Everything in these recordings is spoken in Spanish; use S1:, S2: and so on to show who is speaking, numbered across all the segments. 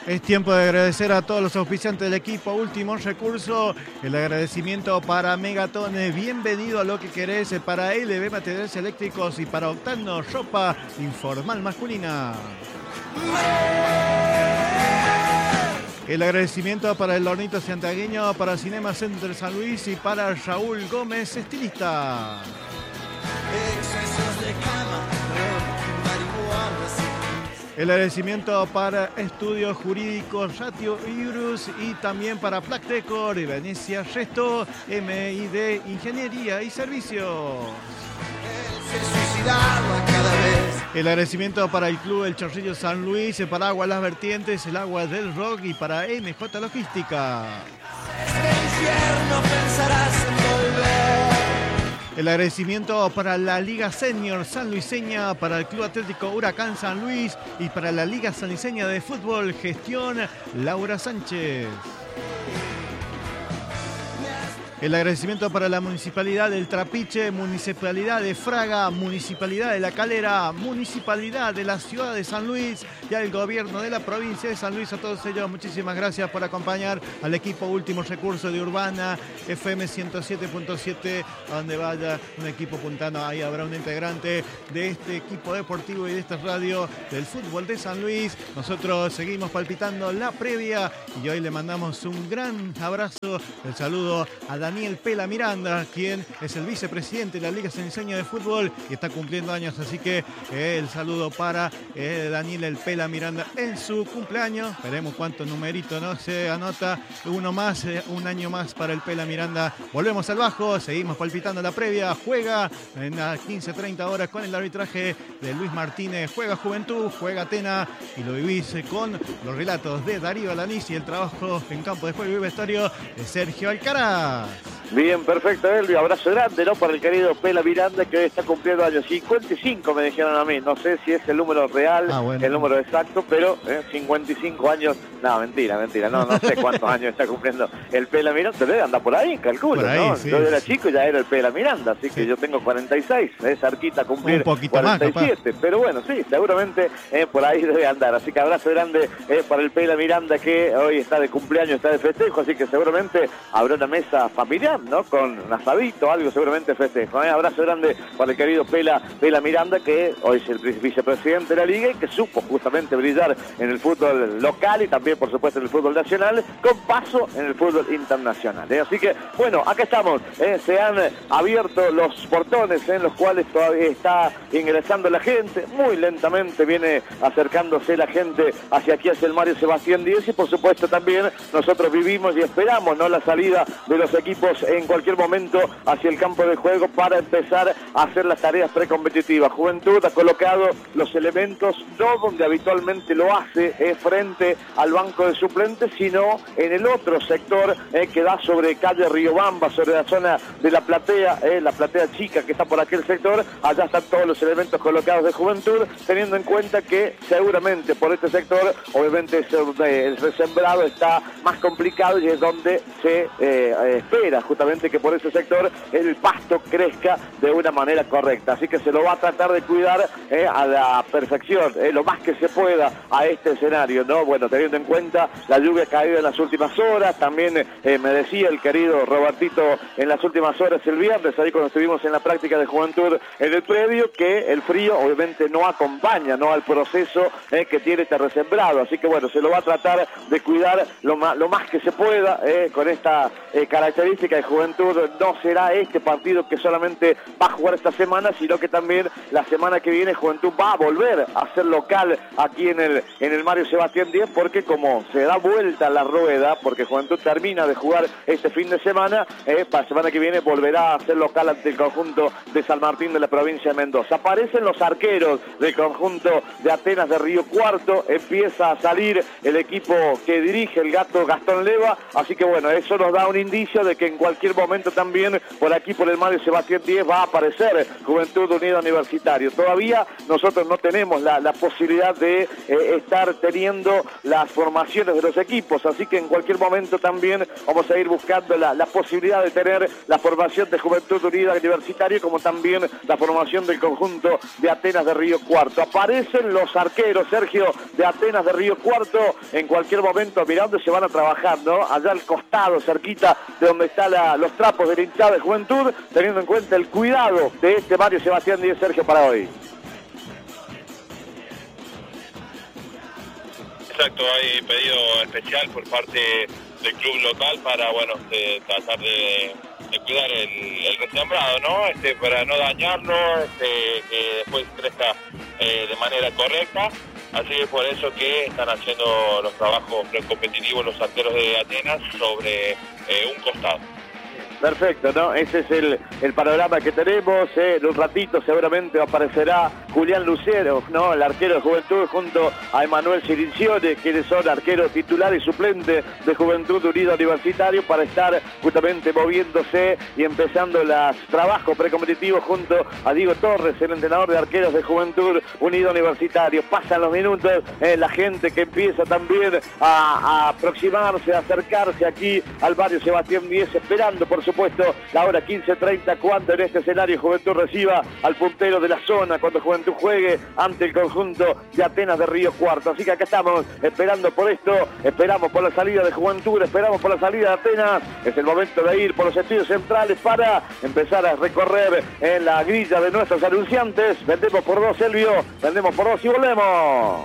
S1: Es tiempo de agradecer a todos los auspiciantes del equipo Último Recurso. El agradecimiento para Megaton, bienvenido a lo que querés, para LB Materiales Eléctricos y para Octano Ropa Informal Masculina. El agradecimiento para el Hornito Santiagueño, para Cinema Center San Luis y para Raúl Gómez, estilista.
S2: Excesos de cama, marihuana.
S1: El agradecimiento para Estudios Jurídicos Ratio Iurus y también para Plac Decor y Venecia Resto, MID Ingeniería y Servicios.
S2: Se suicidaba cada vez.
S1: El agradecimiento para el Club El Chorrillo San Luis, para Agua Las Vertientes, el Agua del Rock y para MJ Logística.
S2: Este infierno pensarás en volver.
S1: El agradecimiento para la Liga Senior Sanluiseña, para el Club Atlético Huracán San Luis y para la Liga Sanluiseña de Fútbol, gestión Laura Sánchez. El agradecimiento para la Municipalidad del Trapiche, Municipalidad de Fraga, Municipalidad de La Calera, Municipalidad de la Ciudad de San Luis y al Gobierno de la Provincia de San Luis. A todos ellos, muchísimas gracias por acompañar al equipo Último Recurso de Urbana, FM 107.7, a donde vaya un equipo puntano. Ahí habrá un integrante de este equipo deportivo y de esta radio del fútbol de San Luis. Nosotros seguimos palpitando la previa y hoy le mandamos un gran abrazo, el saludo a Daniel Pela Miranda, quien es el vicepresidente de la Liga Sanluiseña de Fútbol y está cumpliendo años, así que el saludo para Daniel el Pela Miranda en su cumpleaños. Veremos cuántos numeritos no se anota, uno más, un año más para el Pela Miranda. Volvemos al bajo, seguimos palpitando la previa, juega en las 15:30 horas con el arbitraje de Luis Martínez, juega Juventud, juega Atena y lo vivís con los relatos de Darío Alanís y el trabajo en campo de juego y vestuario de Sergio Alcaraz.
S3: Bien, perfecto, Elvio. Abrazo grande, ¿no? Para el querido Pela Miranda, que hoy está cumpliendo años 55, me dijeron a mí. No sé si es el número real,
S1: bueno,
S3: el número exacto, pero 55 años. No, mentira. No sé cuántos años está cumpliendo el Pela Miranda. Debe andar por ahí, calculo,
S1: por ahí,
S3: ¿no?
S1: Sí,
S3: yo era chico y ya era el Pela Miranda, así que yo tengo 46. Cerquita a cumplir
S1: un poquito
S3: 47.
S1: Más,
S3: pero bueno, sí, seguramente por ahí debe andar. Así que abrazo grande para el Pela Miranda, que hoy está de cumpleaños, está de festejo, así que seguramente habrá una mesa familiar, ¿no? Con un asadito, algo seguramente festejo. Abrazo grande para el querido Pela Miranda, que hoy es el vicepresidente de la Liga y que supo justamente brillar en el fútbol local y también, por supuesto, en el fútbol nacional, con paso en el fútbol internacional. Así que, bueno, acá estamos. Se han abierto los portones en los cuales todavía está ingresando la gente. Muy lentamente viene acercándose la gente hacia aquí, hacia el Mario Sebastián Díez, y por supuesto también nosotros vivimos y esperamos, ¿no?, la salida de los equipos en cualquier momento hacia el campo de juego para empezar a hacer las tareas precompetitivas. Juventud ha colocado los elementos no donde habitualmente lo hace, frente al banco de suplentes, sino en el otro sector que da sobre calle Riobamba, sobre la zona de la platea chica que está por aquel sector. Allá están todos los elementos colocados de Juventud, teniendo en cuenta que seguramente por este sector, obviamente el resembrado está más complicado y es donde se espera justamente que por ese sector el pasto crezca de una manera correcta. Así que se lo va a tratar de cuidar a la perfección, lo más que se pueda a este escenario, ¿no? Bueno, teniendo en cuenta la lluvia caída en las últimas horas, también me decía el querido Robertito en las últimas horas el viernes, ahí cuando estuvimos en la práctica de Juventud en el predio, que el frío obviamente no acompaña, ¿no?, al proceso que tiene este resembrado. Así que bueno, se lo va a tratar de cuidar lo más que se pueda con esta característica de Juventud. No será este partido que solamente va a jugar esta semana, sino que también la semana que viene Juventud va a volver a ser local aquí en el Mario Sebastián Díez, porque como se da vuelta la rueda, porque Juventud termina de jugar este fin de semana, para la semana que viene volverá a ser local ante el conjunto de San Martín de la provincia de Mendoza. Aparecen los arqueros del conjunto de Atenas de Río Cuarto, empieza a salir el equipo que dirige el gato Gastón Leva, así que bueno, eso nos da un indicio de que en cualquier cualquier momento también por aquí, por el Mario Sebastián 10, va a aparecer Juventud Unida Universitario. Todavía nosotros no tenemos la posibilidad de estar teniendo las formaciones de los equipos, así que en cualquier momento también vamos a ir buscando la posibilidad de tener la formación de Juventud Unida Universitario, como también la formación del conjunto de Atenas de Río Cuarto. Aparecen los arqueros, Sergio, de Atenas de Río Cuarto, en cualquier momento, mirá dónde se van a trabajar, ¿no? Allá al costado, cerquita de donde están los trapos de la hinchada de Juventud, teniendo en cuenta el cuidado de este Mario Sebastián Díez, Sergio, para hoy.
S4: Exacto, hay pedido especial por parte del club local para, bueno, tratar de cuidar el resembrado, ¿no? Para no dañarlo, que después crezca de manera correcta. Así es por eso que están haciendo los trabajos precompetitivos los arqueros de Atenas sobre un costado.
S3: Perfecto, ¿no? Ese es el panorama que tenemos. En un ratito seguramente aparecerá Julián Lucero, ¿no? El arquero de Juventud, junto a Emanuel Cirincione, quienes son arqueros titular y suplente de Juventud Unida Universitario, para estar justamente moviéndose y empezando los trabajos precompetitivos junto a Diego Torres, el entrenador de arqueros de Juventud Unida Universitario. Pasan los minutos, la gente que empieza también a aproximarse, a acercarse aquí al Mario Sebastián Díez, esperando, por supuesto, la hora 15:30, cuando en este escenario Juventud reciba al puntero de la zona, cuando Juventud juegue ante el conjunto de Atenas de Río Cuarto. Así que acá estamos esperando por esto, esperamos por la salida de Juventud, esperamos por la salida de Atenas. Es el momento de ir por los estudios centrales para empezar a recorrer en la grilla de nuestros anunciantes. Vendemos por dos, Elvio, vendemos por dos y volvemos.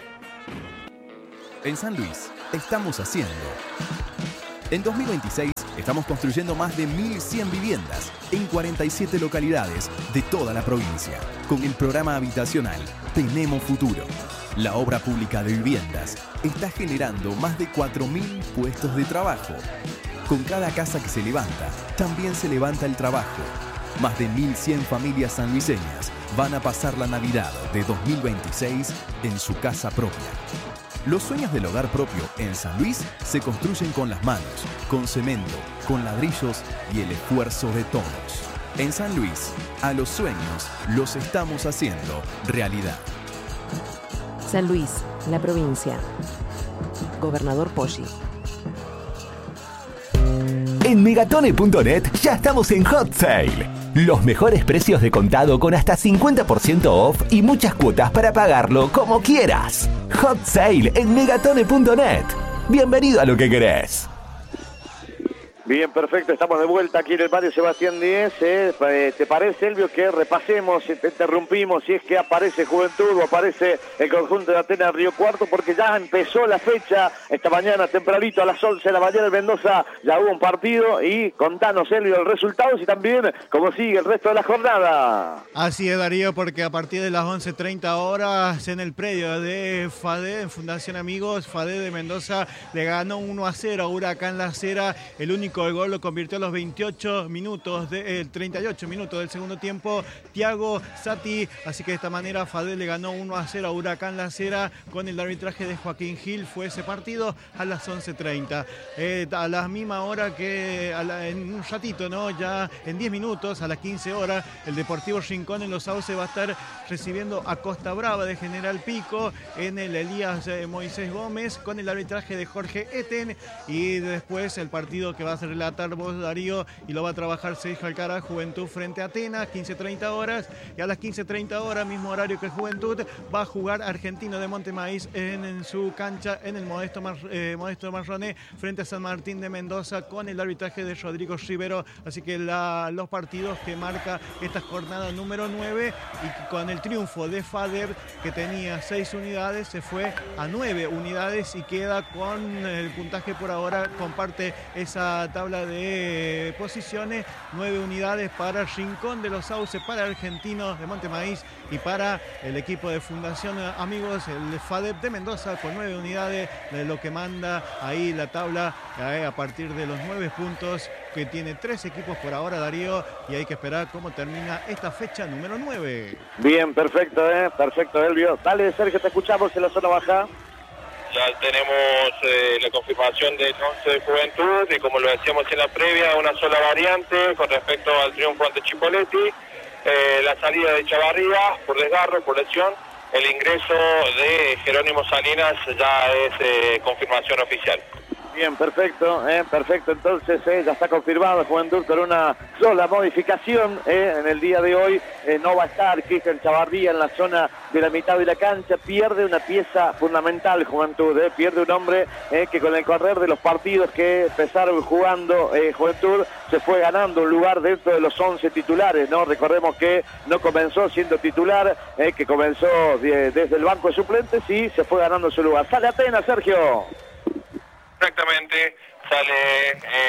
S5: En San Luis estamos haciendo. En 2026 estamos construyendo más de 1.100 viviendas en 47 localidades de toda la provincia. Con el programa habitacional Tenemos Futuro. La obra pública de viviendas está generando más de 4.000 puestos de trabajo. Con cada casa que se levanta, también se levanta el trabajo. Más de 1.100 familias sanluiseñas van a pasar la Navidad de 2026 en su casa propia. Los sueños del hogar propio en San Luis se construyen con las manos, con cemento, con ladrillos y el esfuerzo de todos. En San Luis, a los sueños los estamos haciendo realidad.
S6: San Luis, la provincia. Gobernador Poggi.
S7: En megatone.net ya estamos en Hot Sale. Los mejores precios de contado con hasta 50% off y muchas cuotas para pagarlo como quieras. Hot Sale en megatone.net. Bienvenido a lo que querés.
S3: Bien, perfecto, estamos de vuelta aquí en el Mario Sebastián Díez. ¿Te parece, Elvio, que repasemos, te interrumpimos, si es que aparece Juventud o aparece el conjunto de Atenas Río Cuarto? Porque ya empezó la fecha, esta mañana tempranito a las 11 de la mañana en Mendoza ya hubo un partido, y contanos, Elvio, el resultado y también cómo sigue el resto de la jornada.
S1: Así es, Darío, porque a partir de las 11:30 horas en el predio de FADE, en Fundación Amigos, FADE de Mendoza le ganó 1-0 a Huracán La Cera. El único gol lo convirtió a los 38 minutos, 38 minutos del segundo tiempo, Thiago Sati. Así que de esta manera FADE le ganó 1-0 a Huracán La Cera con el arbitraje de Joaquín Gil. Fue ese partido a las 11:30. A la misma hora que en un ratito, ¿no? Ya en 10 minutos, a las 15 horas, el Deportivo Rincón en Los Sauces va a estar recibiendo a Costa Brava de General Pico en el Elías Moisés Gómez con el arbitraje de Jorge Eten. Y después el partido que va a relatar vos, Darío, y lo va a trabajar Sergio Alcaraz, Juventud frente a Atenas, 15:30 horas, y a las 15:30 horas, mismo horario que Juventud, va a jugar Argentino de Montemaíz en su cancha, en el Modesto Marroné, frente a San Martín de Mendoza, con el arbitraje de Rodrigo Rivero. Así que los partidos que marca esta jornada número 9, y con el triunfo de FADER, que tenía 6 unidades, se fue a 9 unidades y queda con el puntaje por ahora, comparte esa tabla de posiciones, 9 unidades para Rincón de Los Sauces, para Argentinos de Montemaíz y para el equipo de Fundación Amigos, el FADEP de Mendoza, con 9 unidades, de lo que manda ahí la tabla a partir de los 9 puntos que tiene 3 equipos por ahora, Darío, y hay que esperar cómo termina esta fecha número 9.
S3: Bien, perfecto, perfecto, Elvio. Dale, Sergio, te escuchamos en la zona baja.
S4: ya tenemos la confirmación del 11 de Juventud y como lo decíamos en la previa, una sola variante con respecto al triunfo ante Chipolletti, la salida de Chavarría por desgarro, por lesión, el ingreso de Jerónimo Salinas ya es confirmación oficial.
S3: Bien, perfecto, perfecto. Entonces ya está confirmado Juventud con una sola modificación. En el día de hoy no va a estar Cristian Chavarría en la zona de la mitad de la cancha. Pierde una pieza fundamental Juventud, pierde un hombre que con el correr de los partidos que empezaron jugando Juventud se fue ganando un lugar dentro de los 11 titulares, ¿no? Recordemos que no comenzó siendo titular, que comenzó desde el banco de suplentes y se fue ganando su lugar. Sale Atenas, Sergio.
S4: Exactamente, sale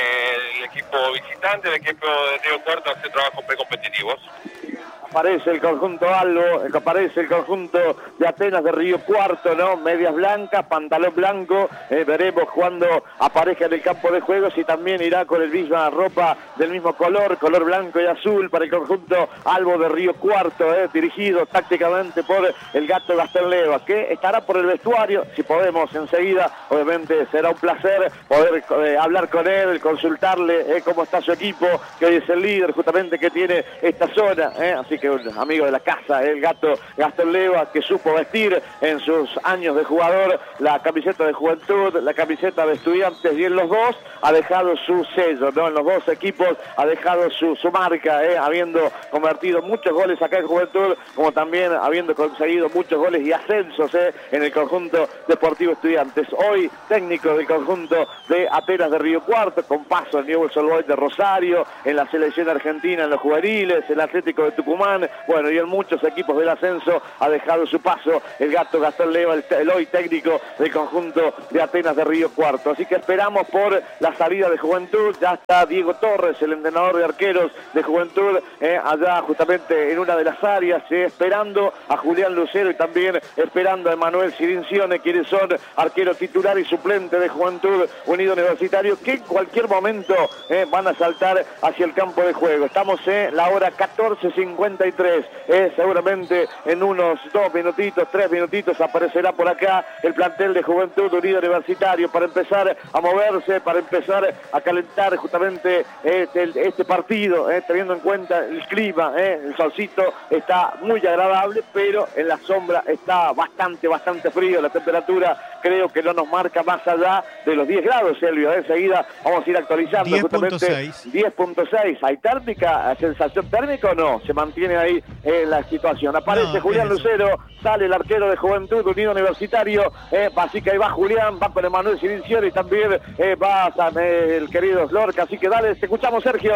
S4: el equipo visitante, el equipo de Río Cuarto hace trabajos precompetitivos.
S3: Aparece el conjunto Albo, aparece el conjunto de Atenas de Río Cuarto, ¿no? Medias blancas, pantalón blanco, veremos cuando aparezca en el campo de juego si también irá con el misma ropa del mismo color blanco y azul para el conjunto Albo de Río Cuarto, dirigido tácticamente por el gato Gastón Leva, que estará por el vestuario, si podemos enseguida, obviamente será un placer poder hablar con él, consultarle cómo está su equipo, que hoy es el líder justamente que tiene esta zona, así que un amigo de la casa, el gato Gastón Leva, que supo vestir en sus años de jugador la camiseta de Juventud, la camiseta de Estudiantes, y en los dos ha dejado su sello, ¿no? En los dos equipos ha dejado su marca, habiendo convertido muchos goles acá en Juventud, como también habiendo conseguido muchos goles y ascensos en el conjunto Deportivo Estudiantes. Hoy técnico del conjunto de Atenas de Río Cuarto, con paso en Newell's Old Boys de Rosario, en la selección argentina en los juveniles, el Atlético de Tucumán, bueno, y en muchos equipos del ascenso ha dejado su paso el gato Gastón Leva, el hoy técnico del conjunto de Atenas de Río Cuarto. Así que esperamos por la salida de Juventud. Ya está Diego Torres, el entrenador de arqueros de Juventud, allá justamente en una de las áreas, esperando a Julián Lucero y también esperando a Emanuel Cirincione, quienes son arquero titular y suplente de Juventud Unido Universitario, que en cualquier momento van a saltar hacia el campo de juego. Estamos en la hora 14:53. Seguramente en unos 2 minutitos, 3 minutitos aparecerá por acá el plantel de Juventud Unido Universitario para empezar a moverse, para empezar a calentar justamente este partido, teniendo en cuenta el clima, el solcito está muy agradable, pero en la sombra está bastante frío, la temperatura creo que no nos marca más allá de los 10 grados, Elvio. Enseguida vamos a ir actualizando
S1: 10.6.
S3: 10.6. ¿Hay térmica, sensación térmica o no? Se mantiene ahí la situación. Aparece Julián Lucero, sale el arquero de Juventud Unido Universitario, así que ahí va Julián, va con Emanuel Cirincione y también va el querido Lorca, así que dale, te escuchamos, Sergio.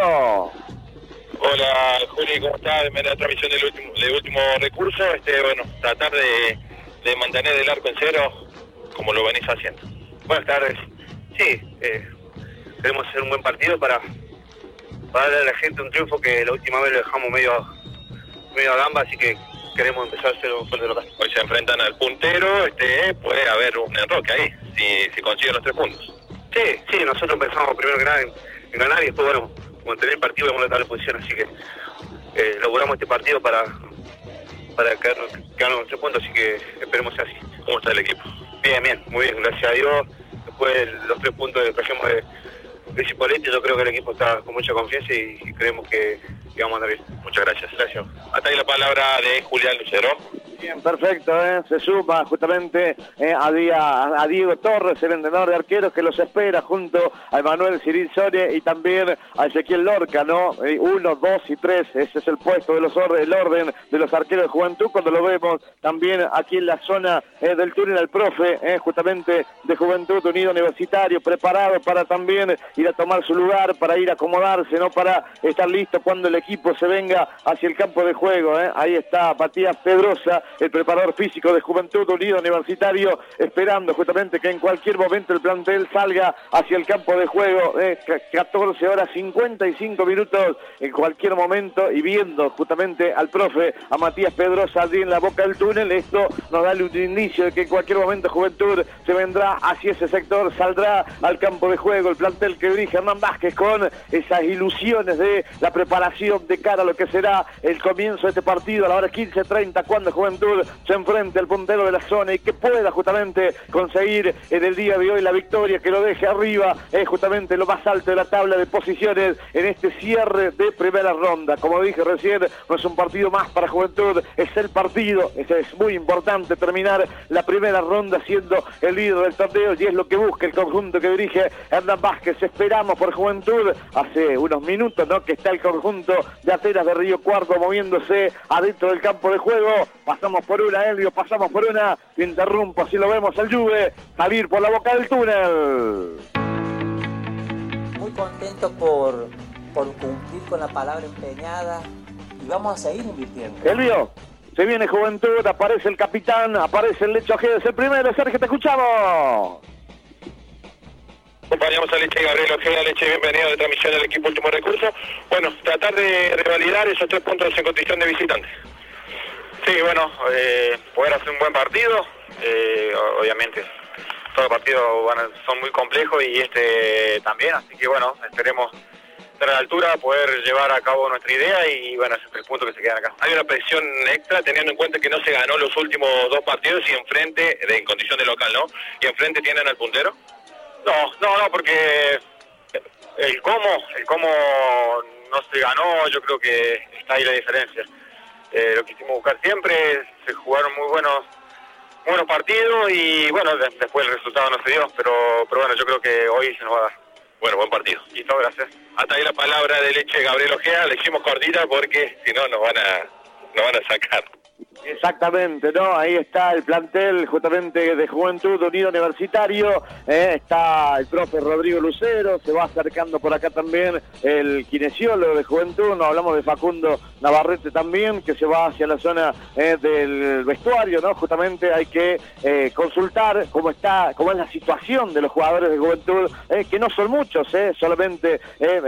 S4: Hola Juli, ¿cómo estás? En la transmisión del último recurso, bueno, tratar de mantener el arco en cero como lo venís haciendo.
S8: Buenas tardes. Sí, queremos hacer un buen partido para darle a la gente un triunfo que la última vez lo dejamos medio a gamba, así que queremos empezar a hacer un fuerte local.
S4: Hoy se enfrentan al puntero, puede haber un enroque ahí, si consiguen los 3 puntos.
S8: Sí, nosotros pensamos primero que nada en ganar y después, bueno, mantener el partido y vamos a la posición, así que logramos este partido para quedarnos los 3 puntos, así que esperemos sea así.
S4: ¿Cómo está el equipo?
S8: Bien, muy bien, gracias a Dios. Después de los 3 puntos que trajimos de Chipolletti, yo creo que el equipo está con mucha confianza y creemos que vamos a andar bien.
S4: Muchas gracias. Hasta ahí la palabra de Julián Lucero.
S3: Bien, perfecto, se suma justamente a Diego Torres, el entrenador de arqueros, que los espera junto a Emanuel Cirincione y también a Ezequiel Lorca, ¿no? 1, 2 y 3, ese es el puesto de el orden de los arqueros de Juventud, cuando lo vemos también aquí en la zona del túnel al profe, justamente de Juventud Unido Universitario, preparado para también ir a tomar su lugar, para ir a acomodarse, ¿no? Para estar listo cuando el equipo se venga hacia el campo de juego, Ahí está Matías Pedrosa, el preparador físico de Juventud Unido Universitario, esperando justamente que en cualquier momento el plantel salga hacia el campo de juego, 14 horas 55 minutos en cualquier momento, y viendo justamente al profe, a Matías Pedrosa allí en la boca del túnel. Esto nos da un indicio de que en cualquier momento Juventud se vendrá hacia ese sector, saldrá al campo de juego el plantel que dirige Hernán Vázquez, con esas ilusiones de la preparación de cara a lo que será el comienzo de este partido a la hora 15:30, cuando Juventud Juventud se enfrente al puntero de la zona y que pueda justamente conseguir en el día de hoy la victoria, que lo deje arriba, justamente lo más alto de la tabla de posiciones en este cierre de primera ronda. Como dije recién, no es un partido más para Juventud, es el partido, es muy importante terminar la primera ronda siendo el líder del torneo y es lo que busca el conjunto que dirige Hernán Vázquez. Esperamos por Juventud, hace unos minutos, ¿no?, que está el conjunto de Atenas de Río Cuarto moviéndose adentro del campo de juego. Pasamos por una, Elvio, pasamos por una, interrumpo, así lo vemos al Juve salir por la boca del túnel.
S9: Muy contento por cumplir con la palabra empeñada y vamos a seguir invirtiendo.
S3: Elvio, se viene Juventud, aparece el capitán, aparece el Lecho Ojeda, es el primero. Sergio, te escuchamos.
S4: Acompañamos a Leche Gabriel Ojeda. Leche, bienvenido de transmisión del equipo Último Recurso. Bueno, tratar de revalidar esos 3 puntos en condición de visitante. Sí, bueno, poder hacer un buen partido, obviamente todos los partidos son muy complejos y este también, así que bueno, esperemos estar a la altura, poder llevar a cabo nuestra idea y bueno, esos 3 puntos que se quedan acá. Hay una presión extra teniendo en cuenta que no se ganó los últimos 2 partidos y enfrente, en condición de local, ¿no? Y enfrente tienen al puntero. No, porque el cómo no se ganó, yo creo que está ahí la diferencia. Lo quisimos buscar siempre, se jugaron muy buenos partidos y bueno, después el resultado no se dio, pero bueno, yo creo que hoy se nos va a dar. Bueno, buen partido. Listo, gracias. Hasta ahí la palabra de Leche Gabriel Ojeda, le hicimos cortita porque si no nos van a sacar.
S3: Exactamente, ¿no? Ahí está el plantel justamente de Juventud Unido Universitario, está el profe Rodrigo Lucero, se va acercando por acá también el kinesiólogo de Juventud, nos hablamos de Facundo Navarrete también, que se va hacia la zona del vestuario, ¿no? Justamente hay que consultar cómo es la situación de los jugadores de Juventud, que no son muchos, solamente